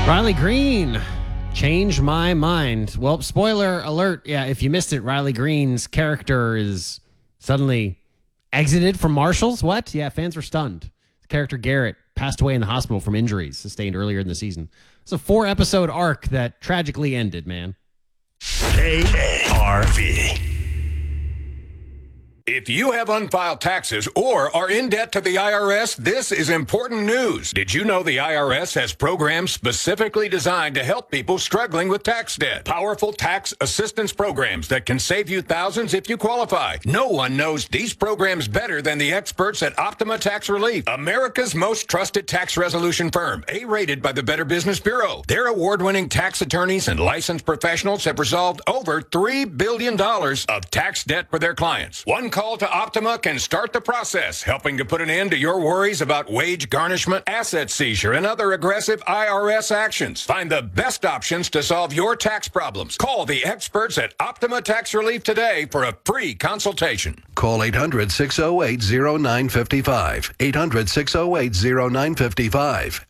Riley Green, Change My Mind. Well, spoiler alert. Yeah, if you missed it, Riley Green's character is suddenly exited from Marshall's. What? Yeah, fans were stunned. The character Garrett passed away in the hospital from injuries sustained earlier in the season. It's a 4-episode arc that tragically ended, man. KRV. If you have unfiled taxes or are in debt to the IRS, this is important news. Did you know the IRS has programs specifically designed to help people struggling with tax debt? Powerful tax assistance programs that can save you thousands if you qualify. No one knows these programs better than the experts at Optima Tax Relief, America's most trusted tax resolution firm, A-rated by the Better Business Bureau. Their award-winning tax attorneys and licensed professionals have resolved over $3 billion of tax debt for their clients. One call to Optima can start the process, helping to put an end to your worries about wage garnishment, asset seizure, and other aggressive IRS actions. Find the best options to solve your tax problems. Call the experts at Optima Tax Relief today for a free consultation. Call 800-608-0955. 800-608-0955.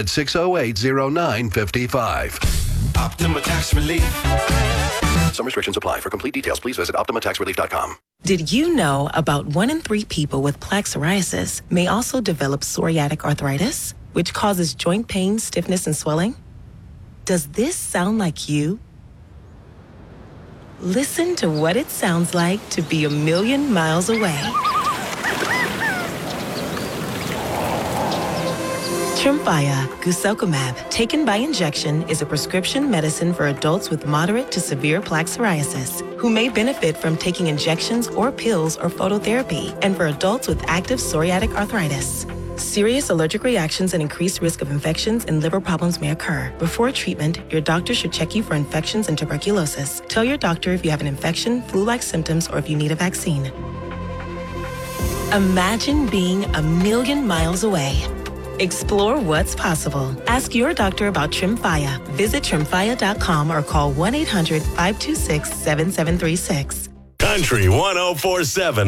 800-608-0955. Optima Tax Relief. Some restrictions apply. For complete details, please visit OptimaTaxRelief.com. Did you know about 1 in 3 people with plaque psoriasis may also develop psoriatic arthritis, which causes joint pain, stiffness, and swelling? Does this sound like you? Listen to what it sounds like to be a million miles away. Tremfya guselkumab, taken by injection, is a prescription medicine for adults with moderate to severe plaque psoriasis who may benefit from taking injections or pills or phototherapy, and for adults with active psoriatic arthritis. Serious allergic reactions and increased risk of infections and liver problems may occur. Before treatment, your doctor should check you for infections and tuberculosis. Tell your doctor if you have an infection, flu-like symptoms, or if you need a vaccine. Imagine being a million miles away. Explore what's possible. Ask your doctor about Tremfya. Visit Tremfya.com or call 1-800-526-7736. Country 104.7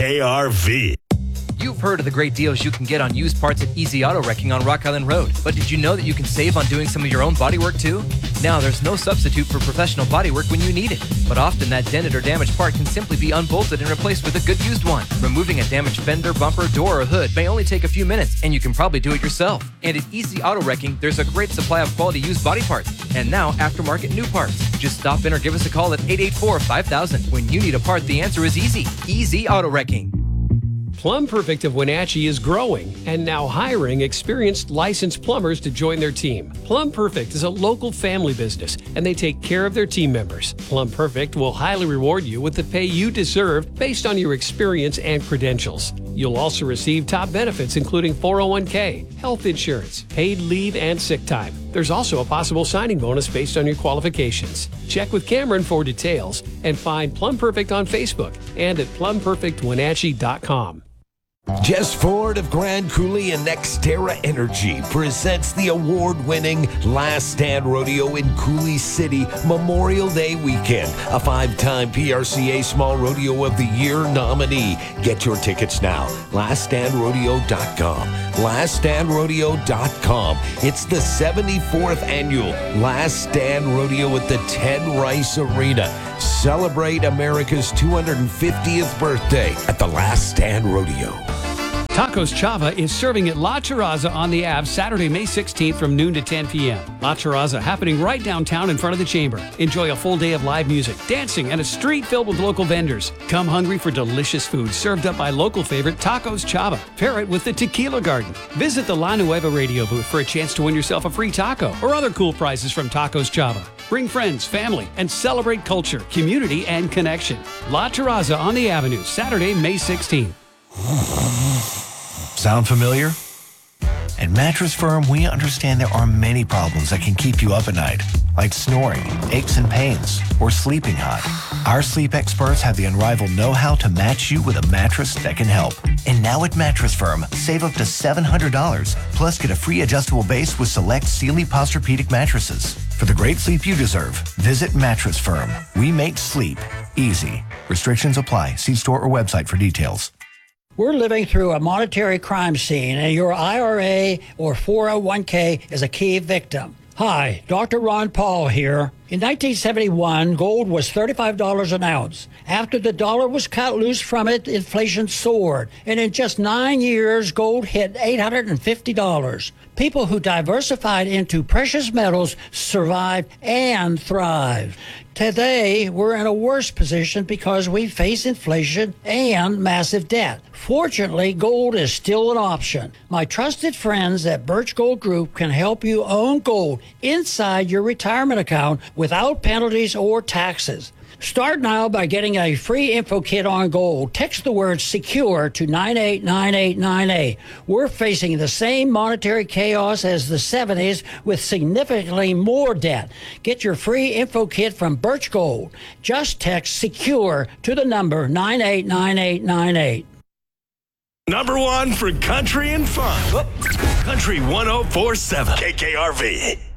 KKRV. You've heard of the great deals you can get on used parts at Easy Auto Wrecking on Rock Island Road. But did you know that you can save on doing some of your own bodywork too? Now there's no substitute for professional bodywork when you need it. But often that dented or damaged part can simply be unbolted and replaced with a good used one. Removing a damaged fender, bumper, door, or hood may only take a few minutes, and you can probably do it yourself. And at Easy Auto Wrecking, there's a great supply of quality used body parts. And now aftermarket new parts. Just stop in or give us a call at 884-5000. When you need a part, the answer is easy. Easy Auto Wrecking. Plum Perfect of Wenatchee is growing and now hiring experienced licensed plumbers to join their team. Plum Perfect is a local family business and they take care of their team members. Plum Perfect will highly reward you with the pay you deserve based on your experience and credentials. You'll also receive top benefits including 401k, health insurance, paid leave, and sick time. There's also a possible signing bonus based on your qualifications. Check with Cameron for details and find Plum Perfect on Facebook and at plumperfectwenatchee.com. Jess Ford of Grand Coulee and Nextera Energy presents the award-winning Last Stand Rodeo in Coulee City Memorial Day weekend, a 5-time PRCA Small Rodeo of the Year nominee. Get your tickets now. LastStandRodeo.com. LastStandRodeo.com. It's the 74th annual Last Stand Rodeo at the Ted Rice Arena. Celebrate America's 250th birthday at the Last Stand Rodeo. Tacos Chava is serving at La Terraza on the Ave Saturday, May 16th from noon to 10 p.m. La Terraza happening right downtown in front of the Chamber. Enjoy a full day of live music, dancing, and a street filled with local vendors. Come hungry for delicious food served up by local favorite Tacos Chava. Pair it with the Tequila Garden. Visit the La Nueva radio booth for a chance to win yourself a free taco or other cool prizes from Tacos Chava. Bring friends, family, and celebrate culture, community, and connection. La Terraza on the Avenue, Saturday, May 16th. Sound familiar? At Mattress Firm, we understand there are many problems that can keep you up at night, like snoring, aches and pains, or sleeping hot. Our sleep experts have the unrivaled know-how to match you with a mattress that can help. And now at Mattress Firm, save up to $700, plus get a free adjustable base with select Sealy Posturepedic mattresses. For the great sleep you deserve, visit Mattress Firm. We make sleep easy. Restrictions apply. See store or website for details. We're living through a monetary crime scene, and your IRA or 401k is a key victim. Hi, Dr. Ron Paul here. In 1971, gold was $35 an ounce. After the dollar was cut loose from it, inflation soared. And in just 9 years, gold hit $850. People who diversified into precious metals survived and thrived. Today, we're in a worse position because we face inflation and massive debt. Fortunately, gold is still an option. My trusted friends at Birch Gold Group can help you own gold inside your retirement account without penalties or taxes. Start now by getting a free info kit on gold. Text the word SECURE to 989898. We're facing the same monetary chaos as the 70s with significantly more debt. Get your free info kit from Birch Gold. Just text SECURE to the number 989898. Number one for country and fun. Country 104.7 KKRV.